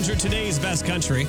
100, today's best country.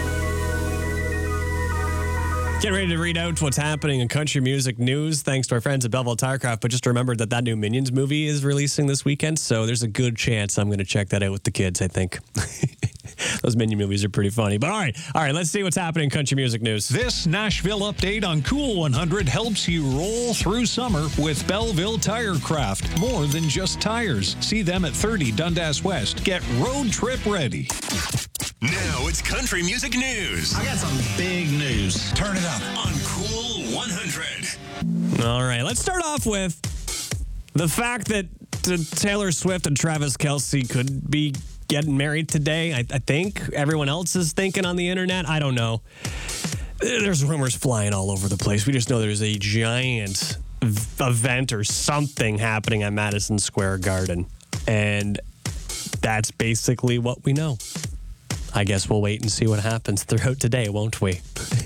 Get ready to read out what's happening in country music news thanks to our friends at Belleville Tirecraft. But just remember that new Minions movie is releasing this weekend, so there's a good chance I'm going to check that out with the kids, I think. Those Minion movies are pretty funny. But all right, let's see what's happening in country music news. This Nashville update on Cool 100 helps you roll through summer with Belleville Tirecraft. More than just tires. See them at 30 Dundas West. Get road trip ready. Now it's country music news. I got some big news. Turn it up On Cool 100. All right, let's start off with the fact that Taylor Swift and Travis Kelce could be getting married today. I think everyone else is thinking on the internet. I don't know. There's rumors flying all over the place. We just know there's a giant event or something happening at Madison Square Garden. And that's basically what we know. I guess we'll wait and see what happens throughout today, won't we?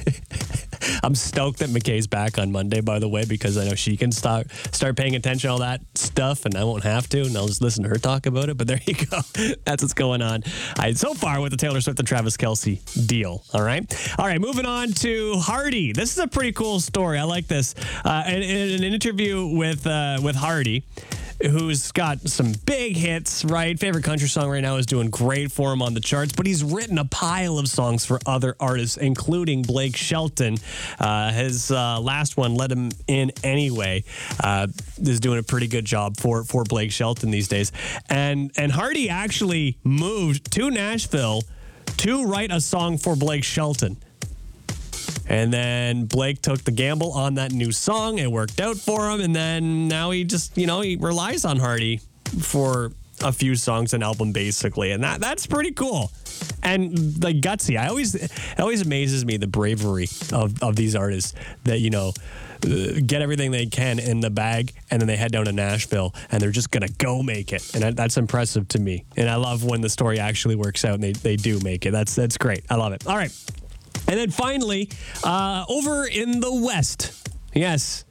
I'm stoked that McKay's back on Monday, by the way, because I know she can start paying attention to all that stuff, and I won't have to, and I'll just listen to her talk about it. But there you go. That's what's going on. So far with the Taylor Swift and Travis Kelce deal, all right? All right, moving on to Hardy. This is a pretty cool story. I like this. In an interview with Hardy, who's got some big hits, right? Favorite country song right now is doing great for him on the charts, but he's written a pile of songs for other artists, including Blake Shelton. His last one, Let Him In Anyway, is doing a pretty good job for Blake Shelton these days. And Hardy actually moved to Nashville to write a song for Blake Shelton. And then Blake took the gamble on that new song. It worked out for him. And then now he just, he relies on Hardy for a few songs, an album, basically. And that's pretty cool. And gutsy. It always amazes me, the bravery of these artists that, get everything they can in the bag, and then they head down to Nashville, and they're just going to go make it. And that's impressive to me. And I love when the story actually works out and they do make it. That's great. I love it. All right. And then finally, over in the West, yes,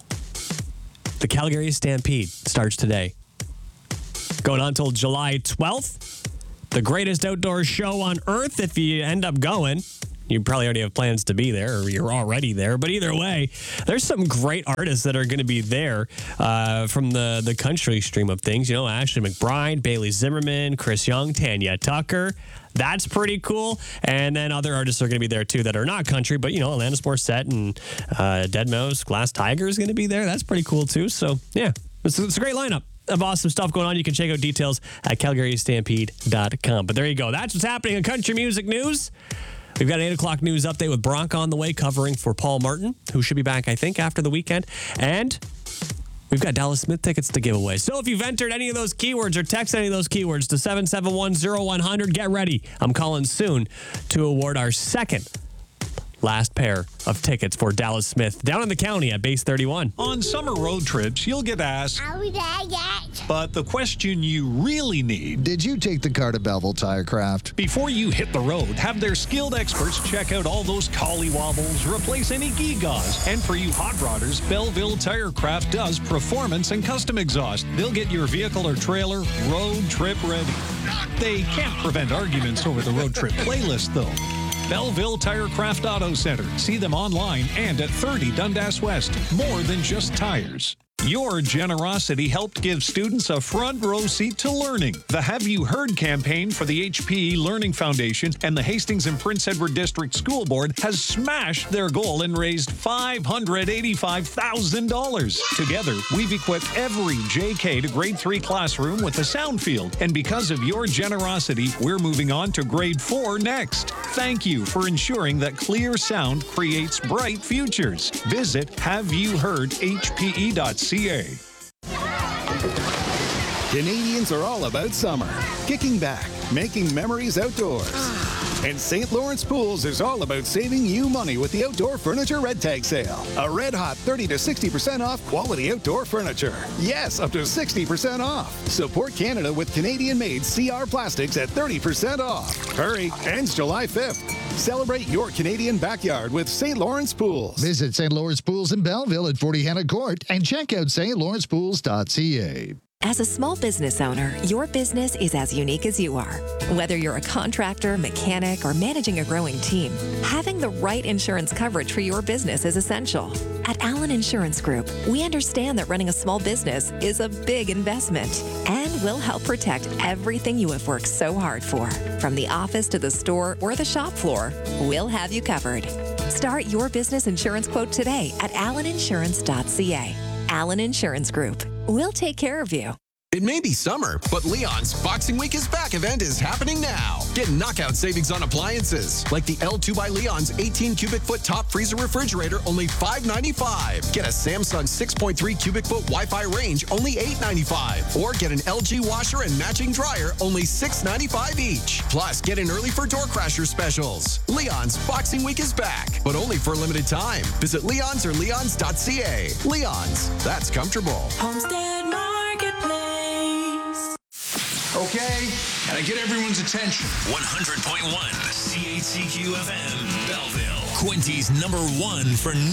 the Calgary Stampede starts today. Going on until July 12th. The greatest outdoor show on earth if you end up going. You probably already have plans to be there, or you're already there. But either way, there's some great artists that are going to be there from the country stream of things. Ashley McBryde, Bailey Zimmerman, Chris Young, Tanya Tucker. That's pretty cool. And then other artists are going to be there, too, that are not country. But, Alanis Morissette and Deadmau5, Glass Tiger is going to be there. That's pretty cool, too. So, yeah, it's a great lineup of awesome stuff going on. You can check out details at calgarystampede.com. But there you go. That's what's happening in country music news. We've got an 8 o'clock news update with Bronk on the way, covering for Paul Martin, who should be back, I think, after the weekend. And we've got Dallas Smith tickets to give away. So if you've entered any of those keywords or text any of those keywords to 7710100, get ready. I'm calling soon to award our second last pair of tickets for Dallas Smith down in the county at Base 31. On summer road trips, you'll get asked, Are we there yet? but the question you really need, Did you take the car to Belleville Tirecraft? before you hit the road, have their skilled experts check out all those collie wobbles, replace any gewgaws. And for you hot rodders, Belleville Tirecraft does performance and custom exhaust. They'll get your vehicle or trailer road trip ready. They can't prevent arguments over the road trip playlist, though. Belleville Tirecraft Auto Center. See them online and at 30 Dundas West. More than just tires. Your generosity helped give students a front row seat to learning. The Have You Heard campaign for the HPE Learning Foundation and the Hastings and Prince Edward District School Board has smashed their goal and raised $585,000. Together, we've equipped every JK to grade 3 classroom with a sound field. And because of your generosity, we're moving on to grade 4 next. Thank you for ensuring that clear sound creates bright futures. Visit HaveYouHeardHPE.ca. Canadians are all about summer. Kicking back, making memories outdoors. And St. Lawrence Pools is all about saving you money with the Outdoor Furniture Red Tag Sale. A red-hot 30 to 60% off quality outdoor furniture. Yes, up to 60% off. Support Canada with Canadian-made CR plastics at 30% off. Hurry, ends July 5th. Celebrate your Canadian backyard with St. Lawrence Pools. Visit St. Lawrence Pools in Belleville at 40 Hannah Court and check out stlawrencepools.ca. As a small business owner, your business is as unique as you are. Whether you're a contractor, mechanic, or managing a growing team, having the right insurance coverage for your business is essential. At Allen Insurance Group, we understand that running a small business is a big investment, and we'll help protect everything you have worked so hard for. From the office to the store or the shop floor, we'll have you covered. Start your business insurance quote today at alleninsurance.ca. Allen Insurance Group. We'll take care of you. It may be summer, but Leon's Boxing Week is Back event is happening now. Get knockout savings on appliances, like the L2 by Leon's 18 cubic foot top freezer refrigerator, only $5.95. Get a Samsung 6.3 cubic foot Wi-Fi range, only $8.95. Or get an LG washer and matching dryer, only $6.95 each. Plus, get in early for door crasher specials. Leon's Boxing Week is back, but only for a limited time. Visit Leon's or leons.ca. Leon's, that's comfortable. Homestead Marketplace. Okay, can I get everyone's attention? 100.1 CHCQ FM, Belleville. Quincy's #1 for